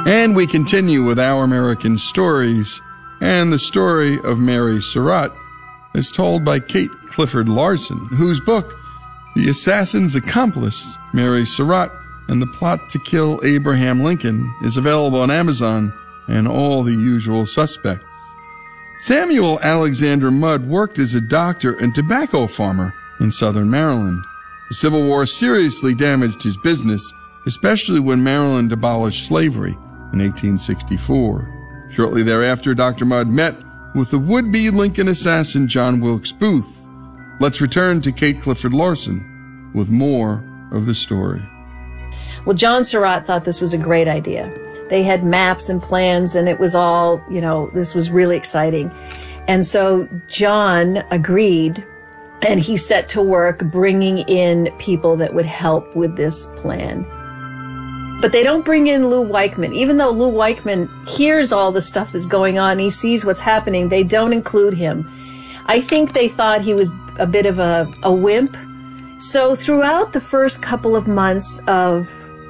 And we continue with Our American Stories, and the story of Mary Surratt is told by Kate Clifford Larson, whose book, The Assassin's Accomplice, Mary Surratt and the Plot to Kill Abraham Lincoln, is available on Amazon and all the usual suspects. Samuel Alexander Mudd worked as a doctor and tobacco farmer in southern Maryland. The Civil War seriously damaged his business, especially when Maryland abolished slavery in 1864. Shortly thereafter, Dr. Mudd met with the would-be Lincoln assassin John Wilkes Booth. Let's return to Kate Clifford Larson with more of the story. Well, John Surratt thought this was a great idea. They had maps and plans, and it was all, this was really exciting. And so John agreed, and he set to work bringing in people that would help with this plan. But they don't bring in Lou Weichman. Even though Lou Weichman hears all the stuff that's going on, he sees what's happening, they don't include him. I think they thought he was a bit of a wimp. So throughout the first couple of months of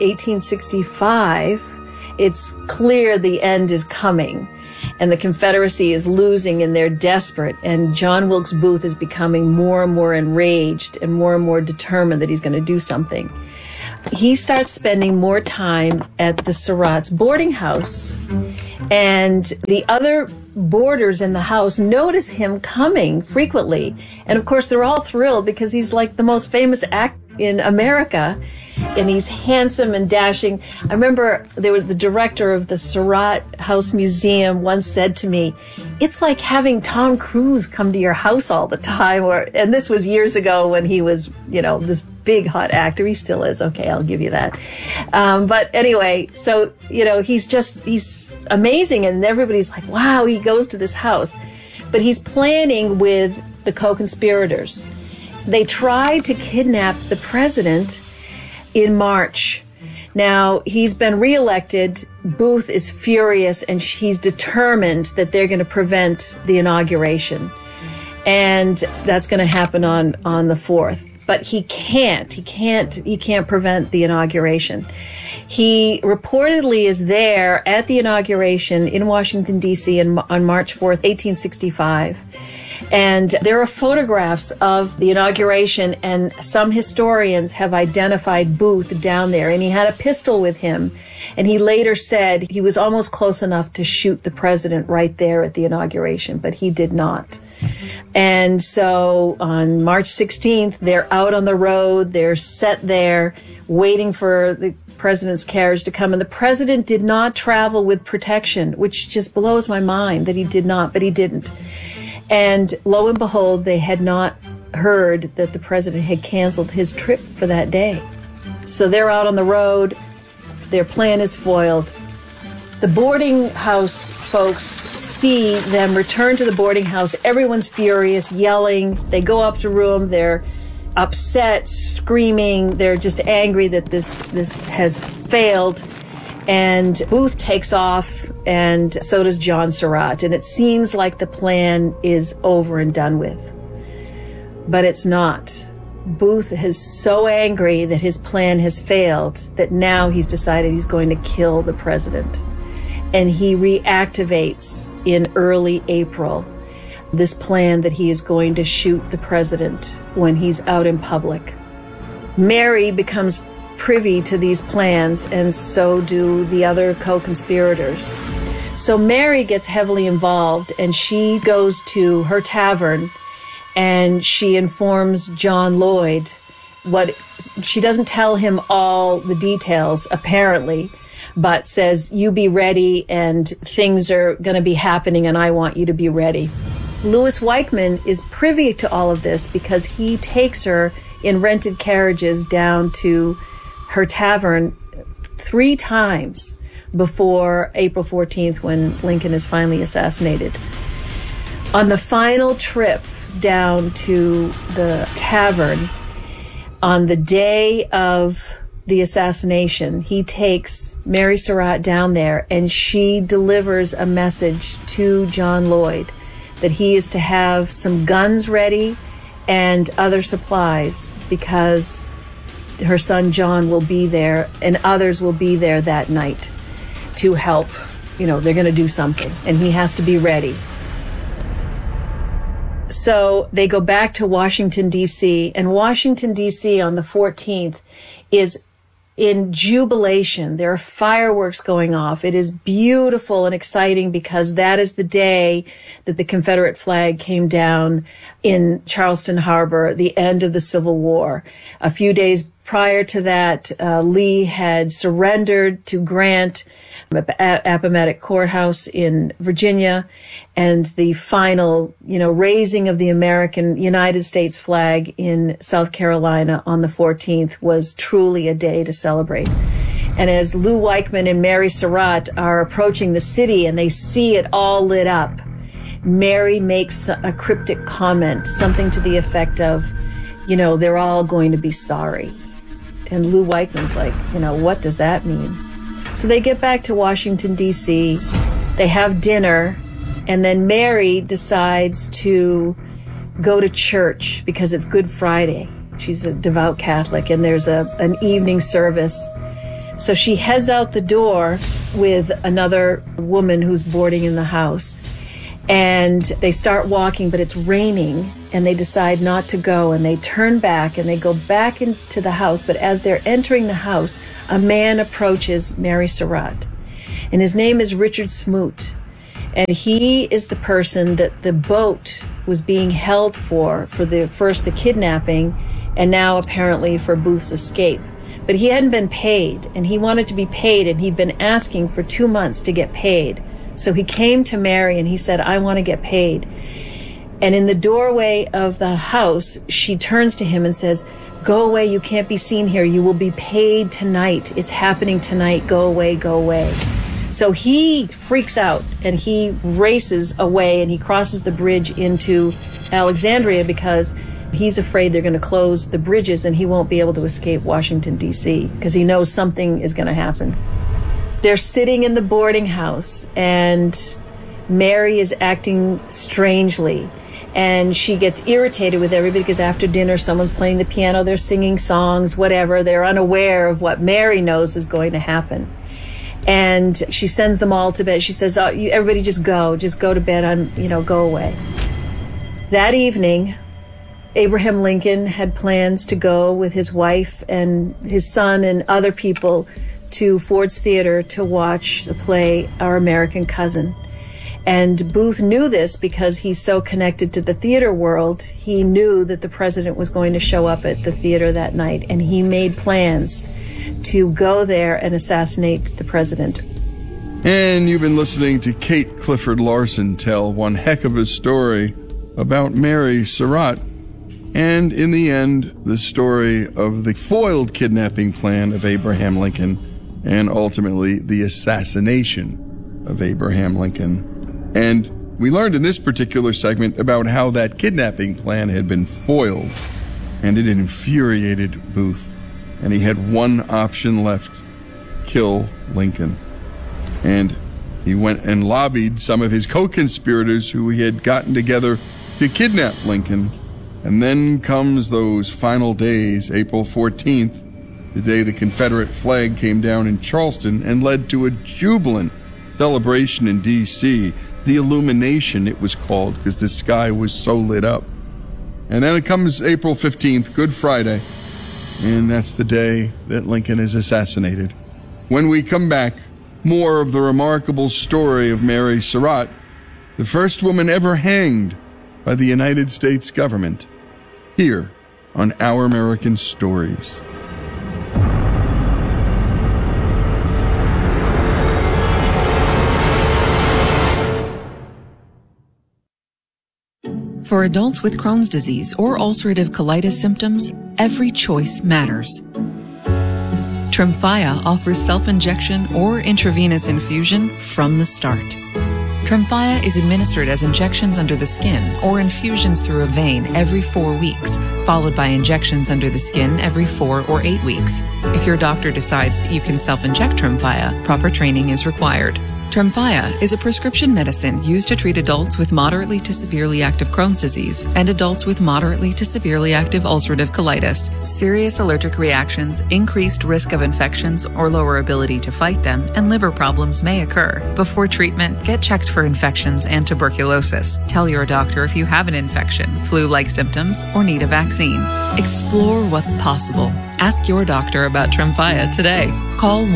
1865, it's clear the end is coming, and the Confederacy is losing, and they're desperate, and John Wilkes Booth is becoming more and more enraged and more determined that he's going to do something. He starts spending more time at the Surratt's boarding house, and the other boarders in the house notice him coming frequently. And of course, they're all thrilled because he's like the most famous actor in America, and he's handsome and dashing. I remember the director of the Surratt House Museum once said to me, "It's like having Tom Cruise come to your house all the time." And this was years ago when he was, this big hot actor. He still is. Okay, I'll give you that. But anyway, so, he's amazing, and everybody's like, wow, he goes to this house. But he's planning with the co-conspirators. They tried to kidnap the president in March. Now, he's been reelected. Booth is furious, and he's determined that they're going to prevent the inauguration. And that's going to happen on the 4th. But he can't prevent the inauguration. He reportedly is there at the inauguration in Washington, D.C. on March 4th, 1865. And there are photographs of the inauguration, and some historians have identified Booth down there, and he had a pistol with him. And he later said he was almost close enough to shoot the president right there at the inauguration, but he did not. And so on March 16th, they're out on the road, they're set there, waiting for the president's carriage to come. And the president did not travel with protection, which just blows my mind that he did not, but he didn't. And lo and behold, they had not heard that the president had canceled his trip for that day. So they're out on the road, their plan is foiled. The boarding house folks see them return to the boarding house. Everyone's furious, yelling. They go up to room. They're upset, screaming. They're just angry that this has failed. And Booth takes off, and so does John Surratt. And it seems like the plan is over and done with. But it's not. Booth is so angry that his plan has failed that now he's decided he's going to kill the president. And he reactivates in early April this plan that he is going to shoot the president when he's out in public. Mary becomes privy to these plans, and so do the other co-conspirators. So Mary gets heavily involved, and she goes to her tavern, and she informs John Lloyd she doesn't tell him all the details, apparently, but says, you be ready, and things are going to be happening, and I want you to be ready. Louis Weichman is privy to all of this because he takes her in rented carriages down to her tavern 3 times before April 14th, when Lincoln is finally assassinated. On the final trip down to the tavern, on the day of the assassination, he takes Mary Surratt down there, and she delivers a message to John Lloyd that he is to have some guns ready and other supplies because her son John will be there and others will be there that night. to help. They're going to do something, and he has to be ready. So they go back to Washington, D.C., and Washington, D.C. on the 14th is in jubilation. There are fireworks going off. It is beautiful and exciting because that is the day that the Confederate flag came down in Charleston Harbor, the end of the Civil War. A few days prior to that, Lee had surrendered to Grant at Appomattox Courthouse in Virginia, and the final, raising of the United States flag in South Carolina on the 14th was truly a day to celebrate. And as Lou Weichman and Mary Surratt are approaching the city and they see it all lit up, Mary makes a cryptic comment, something to the effect of, they're all going to be sorry. And Lou Weichman's like, what does that mean? So they get back to Washington, D.C., they have dinner, and then Mary decides to go to church because it's Good Friday. She's a devout Catholic, and there's an evening service. So she heads out the door with another woman who's boarding in the house. And they start walking, but it's raining, and they decide not to go, and they turn back, and they go back into the house. But as they're entering the house, a man approaches Mary Surratt, and his name is Richard Smoot. And he is the person that the boat was being held for the kidnapping, and now apparently for Booth's escape. But he hadn't been paid, and he wanted to be paid, and he'd been asking for 2 months to get paid. So he came to Mary and he said, I want to get paid. And in the doorway of the house, she turns to him and says, go away, you can't be seen here. You will be paid tonight. It's happening tonight. Go away, go away. So he freaks out and he races away and he crosses the bridge into Alexandria because he's afraid they're going to close the bridges and he won't be able to escape Washington, D.C. because he knows something is going to happen. They're sitting in the boarding house, and Mary is acting strangely, and she gets irritated with everybody because after dinner, someone's playing the piano, they're singing songs, whatever. They're unaware of what Mary knows is going to happen. And she sends them all to bed. She says, everybody just go to bed, go away. That evening, Abraham Lincoln had plans to go with his wife and his son and other people to Ford's Theater to watch the play Our American Cousin. And Booth knew this because he's so connected to the theater world. He knew that the president was going to show up at the theater that night, and he made plans to go there and assassinate the president. And you've been listening to Kate Clifford Larson tell one heck of a story about Mary Surratt, and in the end, the story of the foiled kidnapping plan of Abraham Lincoln, and ultimately the assassination of Abraham Lincoln. And we learned in this particular segment about how that kidnapping plan had been foiled, and it infuriated Booth. And he had one option left: kill Lincoln. And he went and lobbied some of his co-conspirators who he had gotten together to kidnap Lincoln. And then comes those final days, April 14th, the day the Confederate flag came down in Charleston and led to a jubilant celebration in D.C., the Illumination it was called because the sky was so lit up. And then it comes April 15th, Good Friday, and that's the day that Lincoln is assassinated. When we come back, more of the remarkable story of Mary Surratt, the first woman ever hanged by the United States government, here on Our American Stories. For adults with Crohn's disease or ulcerative colitis symptoms, every choice matters. Tremfya offers self-injection or intravenous infusion from the start. Tremfya is administered as injections under the skin or infusions through a vein every 4 weeks, followed by injections under the skin every 4 or 8 weeks. If your doctor decides that you can self-inject Tremfya, proper training is required. Tremfya is a prescription medicine used to treat adults with moderately to severely active Crohn's disease and adults with moderately to severely active ulcerative colitis. Serious allergic reactions, increased risk of infections or lower ability to fight them, and liver problems may occur. Before treatment, get checked for infections and tuberculosis. Tell your doctor if you have an infection, flu-like symptoms, or need a vaccine. Explore what's possible. Ask your doctor about Tremfya today. Call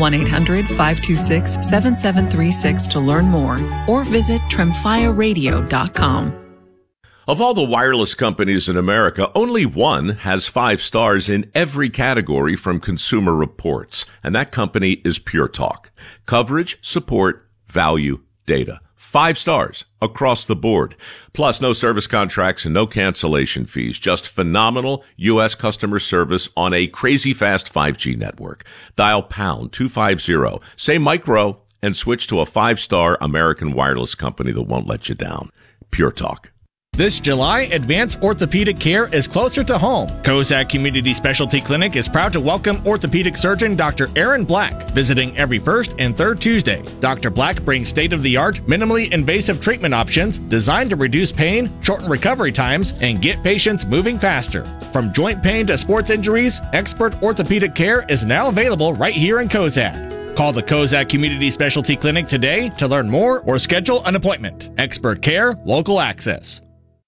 1-800-526-7736 to learn more or visit tremfyaradio.com. Of all the wireless companies in America, only one has 5 stars in every category from Consumer Reports, and that company is Pure Talk. Coverage, support, value, data. 5 stars across the board. Plus, no service contracts and no cancellation fees. Just phenomenal U.S. customer service on a crazy fast 5G network. Dial pound 250, say micro, and switch to a 5-star American wireless company that won't let you down. Pure Talk. This July, advanced orthopedic care is closer to home. Kozak Community Specialty Clinic is proud to welcome orthopedic surgeon Dr. Aaron Black, visiting every first and third Tuesday. Dr. Black brings state-of-the-art, minimally invasive treatment options designed to reduce pain, shorten recovery times, and get patients moving faster. From joint pain to sports injuries, expert orthopedic care is now available right here in Kozak. Call the Kozak Community Specialty Clinic today to learn more or schedule an appointment. Expert care, local access.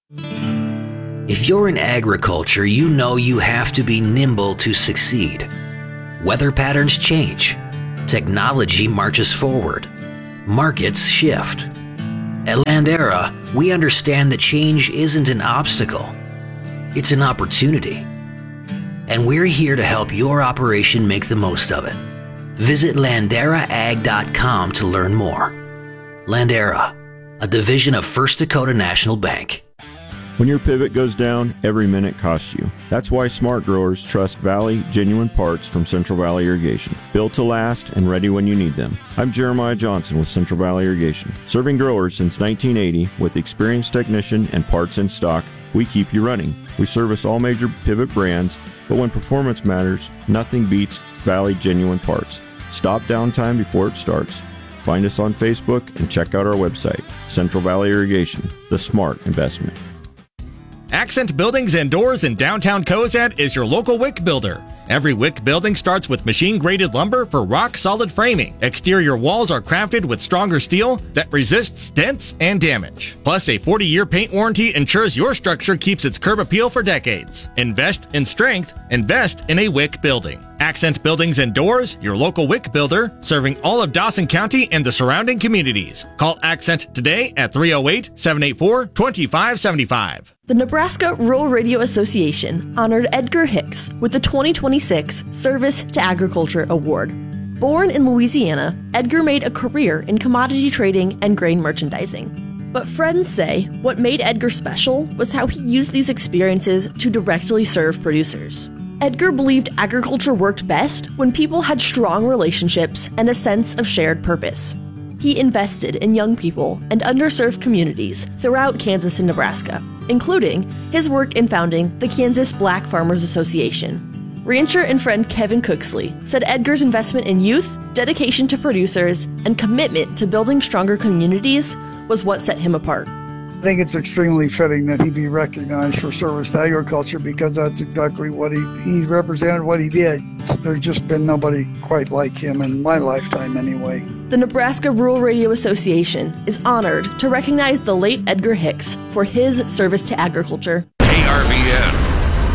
If you're in agriculture, you know you have to be nimble to succeed. Weather patterns change. Technology marches forward. Markets shift. At Landera, we understand that change isn't an obstacle. It's an opportunity. And we're here to help your operation make the most of it. Visit LanderaAg.com to learn more. Landera, a division of First Dakota National Bank. When your pivot goes down, every minute costs you. That's why smart growers trust Valley Genuine Parts from Central Valley Irrigation. Built to last and ready when you need them. I'm Jeremiah Johnson with Central Valley Irrigation. Serving growers since 1980 with experienced technician and parts in stock, we keep you running. We service all major pivot brands, but when performance matters, nothing beats Valley Genuine Parts. Stop downtime before it starts. Find us on Facebook and check out our website, Central Valley Irrigation, the smart investment. Accent Buildings and Doors in downtown Cozad is your local WIC builder. Every WIC building starts with machine-graded lumber for rock-solid framing. Exterior walls are crafted with stronger steel that resists dents and damage. Plus, a 40-year paint warranty ensures your structure keeps its curb appeal for decades. Invest in strength. Invest in a WIC building. Accent Buildings and Doors, your local WIC builder, serving all of Dawson County and the surrounding communities. Call Accent today at 308-784-2575. The Nebraska Rural Radio Association honored Edgar Hicks with the 2026 Service to Agriculture Award. Born in Louisiana, Edgar made a career in commodity trading and grain merchandising. But friends say what made Edgar special was how he used these experiences to directly serve producers. Edgar believed agriculture worked best when people had strong relationships and a sense of shared purpose. He invested in young people and underserved communities throughout Kansas and Nebraska, including his work in founding the Kansas Black Farmers Association. Rancher and friend Kevin Cooksley said Edgar's investment in youth, dedication to producers, and commitment to building stronger communities was what set him apart. I think it's extremely fitting that he be recognized for service to agriculture because that's exactly what he represented, what he did. There's just been nobody quite like him in my lifetime anyway. The Nebraska Rural Radio Association is honored to recognize the late Edgar Hicks for his service to agriculture. KRVN.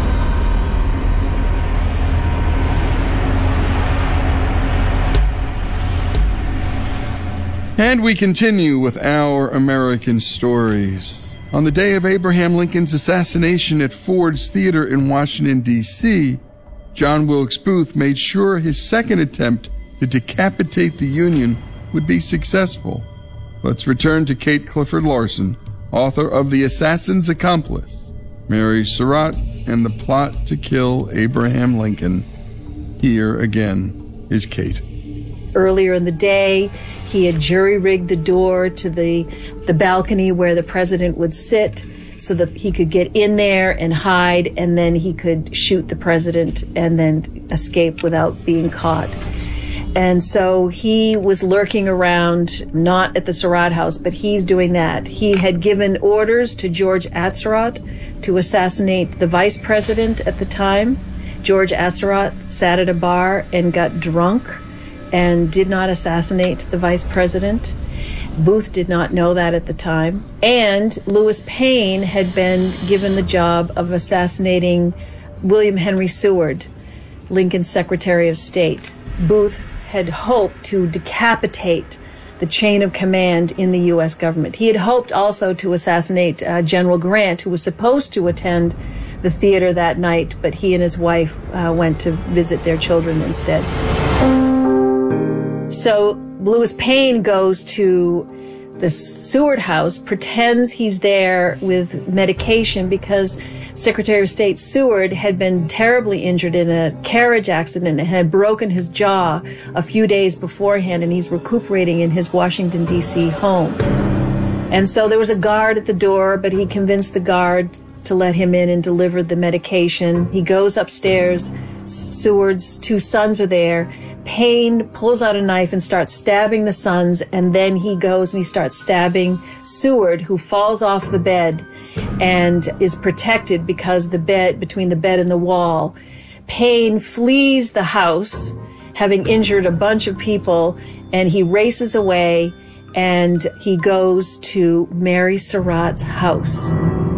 And we continue with our American stories. On the day of Abraham Lincoln's assassination at Ford's Theater in Washington, D.C., John Wilkes Booth made sure his second attempt to decapitate the Union would be successful. Let's return to Kate Clifford Larson, author of The Assassin's Accomplice, Mary Surratt and the Plot to Kill Abraham Lincoln. Here again is Kate. Earlier in the day, he had jury-rigged the door to the balcony where the president would sit so that he could get in there and hide, and then he could shoot the president and then escape without being caught. And so he was lurking around, not at the Surratt house, but he's doing that. He had given orders to George Atzerodt to assassinate the vice president at the time. George Atzerodt sat at a bar and got drunk and did not assassinate the vice president. Booth did not know that at the time. And Lewis Payne had been given the job of assassinating William Henry Seward, Lincoln's Secretary of State. Booth had hoped to decapitate the chain of command in the U.S. government. He had hoped also to assassinate General Grant, who was supposed to attend the theater that night, but he and his wife went to visit their children instead. So Lewis Payne goes to the Seward house, pretends he's there with medication because Secretary of State Seward had been terribly injured in a carriage accident and had broken his jaw a few days beforehand, and he's recuperating in his Washington, D.C. home. And so there was a guard at the door, but he convinced the guard to let him in and delivered the medication. He goes upstairs. Seward's two sons are there. Payne pulls out a knife and starts stabbing the sons, and then he goes and he starts stabbing Seward, who falls off the bed and is protected because the bed, between the bed and the wall. Payne flees the house, having injured a bunch of people, and he races away, and he goes to Mary Surratt's house.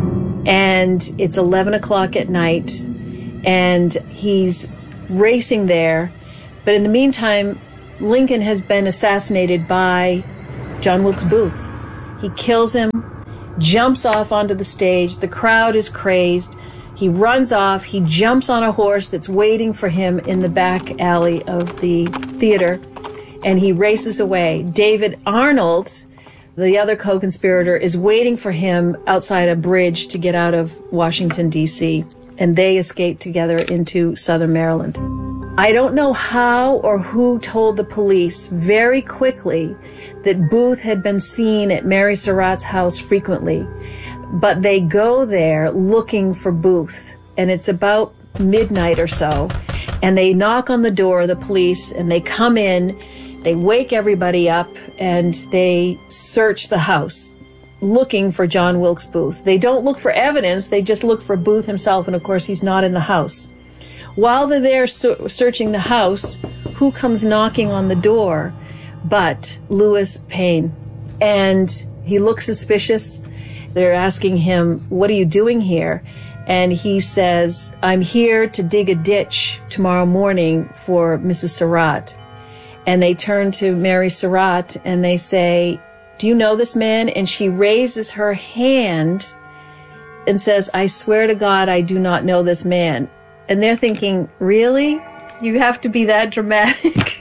And it's 11 o'clock at night, and he's racing there. But in the meantime, Lincoln has been assassinated by John Wilkes Booth. He kills him, jumps off onto the stage. The crowd is crazed. He runs off. He jumps on a horse that's waiting for him in the back alley of the theater, and he races away. David Arnold, the other co-conspirator, is waiting for him outside a bridge to get out of Washington, D.C., and they escape together into southern Maryland. I don't know how or who told the police very quickly that Booth had been seen at Mary Surratt's house frequently, but they go there looking for Booth, and it's about midnight or so, and they knock on the door of the police, and they come in, they wake everybody up, and they search the house looking for John Wilkes Booth. They don't look for evidence, they just look for Booth himself, and of course he's not in the house. While they're there searching the house, who comes knocking on the door but Lewis Payne? And he looks suspicious. They're asking him, "What are you doing here?" And he says, "I'm here to dig a ditch tomorrow morning for Mrs. Surratt." And they turn to Mary Surratt and they say, "Do you know this man?" And she raises her hand and says, "I swear to God, I do not know this man." And they're thinking, really? You have to be that dramatic?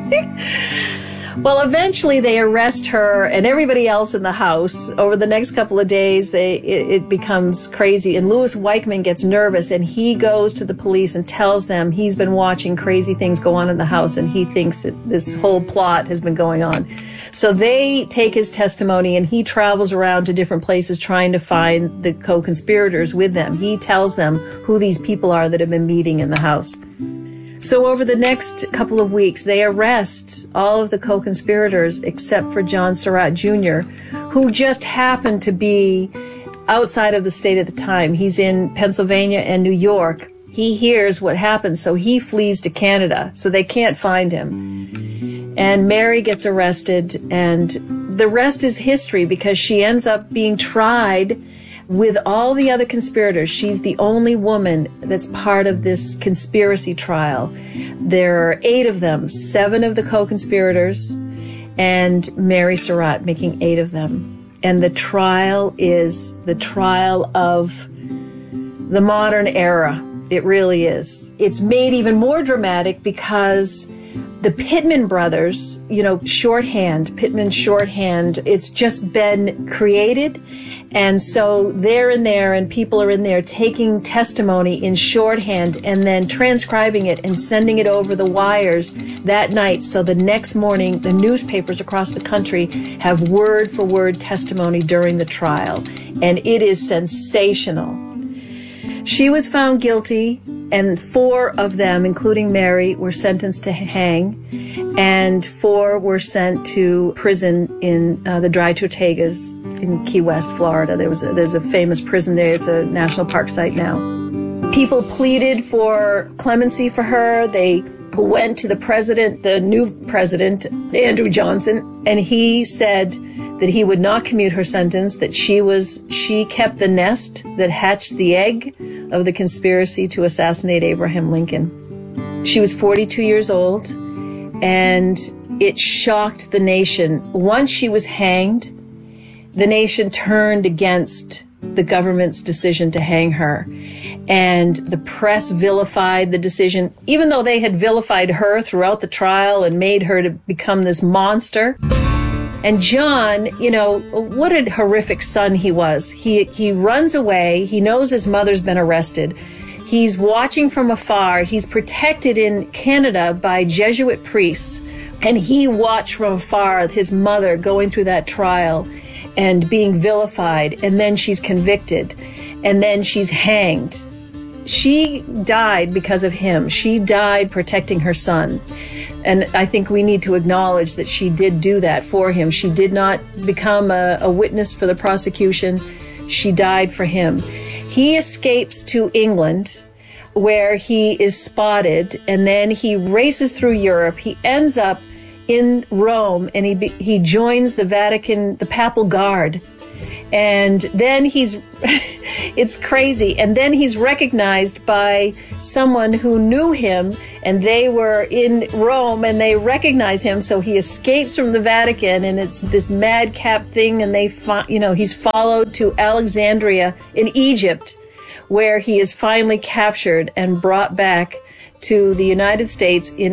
Well, eventually they arrest her and everybody else in the house. Over the next couple of days, it becomes crazy. And Louis Weichmann gets nervous, and he goes to the police and tells them he's been watching crazy things go on in the house, and he thinks that this whole plot has been going on. So they take his testimony, and he travels around to different places trying to find the co-conspirators with them. He tells them who these people are that have been meeting in the house. So over the next couple of weeks, they arrest all of the co-conspirators except for John Surratt Jr., who just happened to be outside of the state at the time. He's in Pennsylvania and New York. He hears what happens, so he flees to Canada, so they can't find him. And Mary gets arrested, and the rest is history because she ends up being tried with all the other conspirators. She's the only woman that's part of this conspiracy trial. There are 8 of them, 7 of the co-conspirators, and Mary Surratt making 8 of them. And the trial is the trial of the modern era. It really is. It's made even more dramatic because the Pittman brothers, shorthand, Pittman shorthand, it's just been created. And so they're in there and people are in there taking testimony in shorthand and then transcribing it and sending it over the wires that night. So the next morning, the newspapers across the country have word for word testimony during the trial. And it is sensational. She was found guilty And 4 of them, including Mary, were sentenced to hang, and 4 were sent to prison in the Dry Tortugas in Key West, Florida. There's a famous prison there. It's a national park site now. People pleaded for clemency for her. They went to the president, the new president, Andrew Johnson, and he said that he would not commute her sentence, that she kept the nest that hatched the egg of the conspiracy to assassinate Abraham Lincoln. She was 42 years old, and it shocked the nation. Once she was hanged, the nation turned against the government's decision to hang her. And the press vilified the decision, even though they had vilified her throughout the trial and made her to become this monster. And John, what a horrific son he was. He runs away. He knows his mother's been arrested. He's watching from afar. He's protected in Canada by Jesuit priests. And he watched from afar his mother going through that trial and being vilified. And then she's convicted. And then she's hanged. She died because of him. She died protecting her son. And I think we need to acknowledge that she did do that for him. She did not become a witness for the prosecution. She died for him. He escapes to England, where he is spotted, and then he races through Europe. He ends up in Rome, and he joins the Vatican, the Papal Guard. And then it's crazy. And then he's recognized by someone who knew him, and they were in Rome and they recognize him. So he escapes from the Vatican, and it's this madcap thing. And he's followed to Alexandria in Egypt, where he is finally captured and brought back to the United States in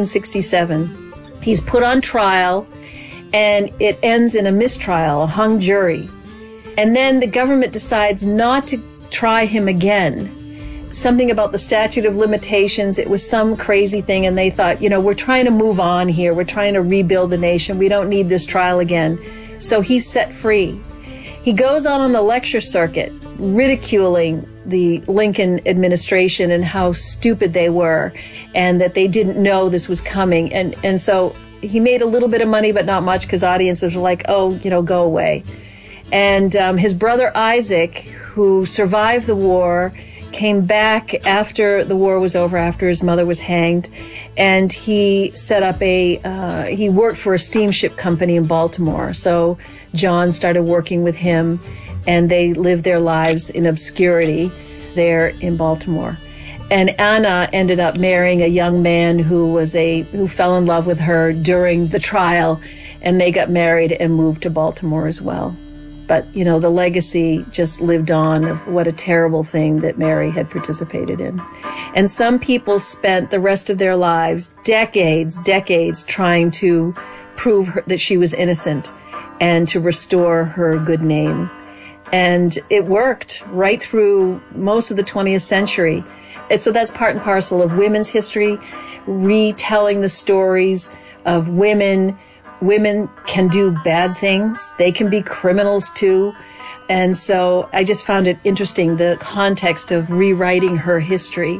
1867. He's put on trial, and it ends in a mistrial, a hung jury. And then the government decides not to try him again. Something about the statute of limitations, it was some crazy thing, and they thought, we're trying to move on here. We're trying to rebuild the nation. We don't need this trial again. So he's set free. He goes on the lecture circuit, ridiculing the Lincoln administration and how stupid they were, and that they didn't know this was coming. And so he made a little bit of money, but not much, because audiences were like, go away. And his brother Isaac, who survived the war, came back after the war was over, after his mother was hanged, and he set up he worked for a steamship company in Baltimore. So John started working with him, and they lived their lives in obscurity there in Baltimore. And Anna ended up marrying a young man who fell in love with her during the trial, and they got married and moved to Baltimore as well. But, the legacy just lived on of what a terrible thing that Mary had participated in. And some people spent the rest of their lives, decades, trying to prove that she was innocent and to restore her good name. And it worked right through most of the 20th century. And so that's part and parcel of women's history, retelling the stories of women. Women can do bad things. They can be criminals too. And so I just found it interesting, the context of rewriting her history.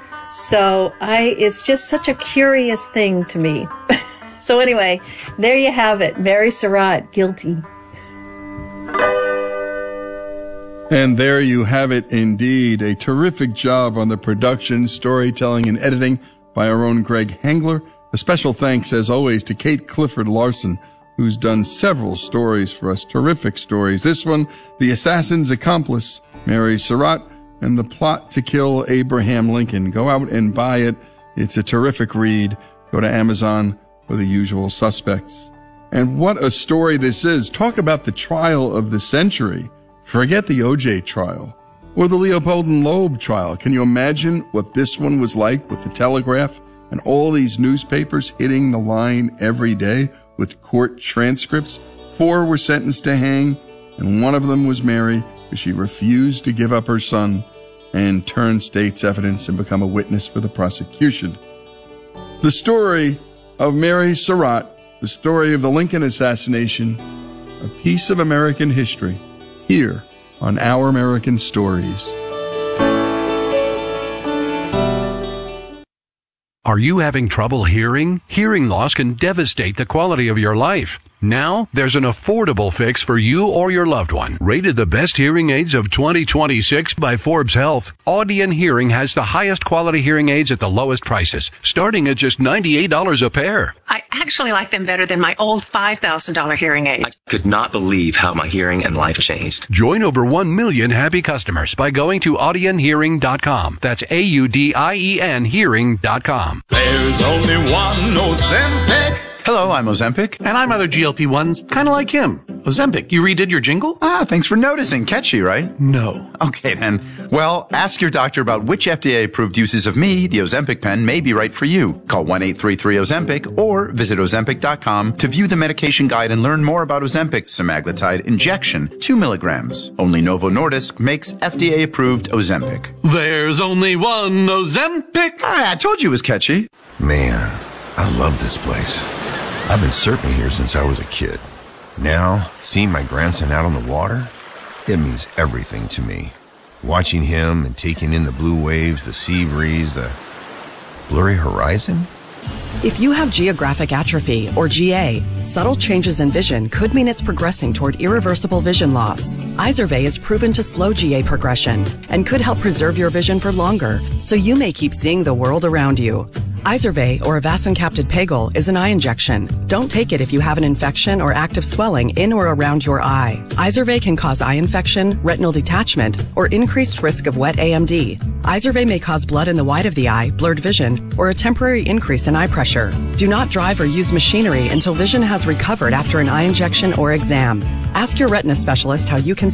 So it's just such a curious thing to me. So anyway, there you have it. Mary Surratt, guilty. And there you have it indeed. A terrific job on the production, storytelling, and editing by our own Greg Hengler. A special thanks, as always, to Kate Clifford Larson, who's done several stories for us, terrific stories. This one, The Assassin's Accomplice, Mary Surratt, and The Plot to Kill Abraham Lincoln. Go out and buy it. It's a terrific read. Go to Amazon for the usual suspects. And what a story this is. Talk about the trial of the century. Forget the O.J. trial or the Leopold and Loeb trial. Can you imagine what this one was like with the Telegraph and all these newspapers hitting the line every day with court transcripts? 4 were sentenced to hang, and one of them was Mary, because she refused to give up her son and turn state's evidence and become a witness for the prosecution. The story of Mary Surratt, the story of the Lincoln assassination, a piece of American history, here on Our American Stories. Are you having trouble hearing? Hearing loss can devastate the quality of your life. Now, there's an affordable fix for you or your loved one. Rated the best hearing aids of 2026 by Forbes Health, Audion Hearing has the highest quality hearing aids at the lowest prices, starting at just $98 a pair. I actually like them better than my old $5,000 hearing aid. I could not believe how my hearing and life changed. Join over 1 million happy customers by going to audionhearing.com. That's AUDIEN hearing.com. There's only one Ozempic. Hello, I'm Ozempic. And I'm other GLP-1s, kind of like him. Ozempic, you redid your jingle? Thanks for noticing. Catchy, right? No. Okay, then. Well, ask your doctor about which FDA-approved uses of me, the Ozempic pen, may be right for you. Call 1-833-OZEMPIC or visit Ozempic.com to view the medication guide and learn more about Ozempic semaglutide injection, 2 milligrams. Only Novo Nordisk makes FDA-approved Ozempic. There's only one Ozempic. I told you it was catchy. Man, I love this place. I've been surfing here since I was a kid. Now, seeing my grandson out on the water, it means everything to me. Watching him and taking in the blue waves, the sea breeze, the blurry horizon. If you have geographic atrophy, or GA, subtle changes in vision could mean it's progressing toward irreversible vision loss. Izervay is proven to slow GA progression and could help preserve your vision for longer, so you may keep seeing the world around you. Izervay, or avacincaptad pegol, is an eye injection. Don't take it if you have an infection or active swelling in or around your eye. Izervay can cause eye infection, retinal detachment, or increased risk of wet AMD. Izervay may cause blood in the white of the eye, blurred vision, or a temporary increase in eye pressure. Do not drive or use machinery until vision has recovered after an eye injection or exam. Ask your retina specialist how you can